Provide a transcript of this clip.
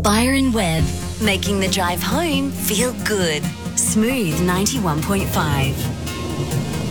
Byron Webb, making the drive home feel good. Smooth 91.5.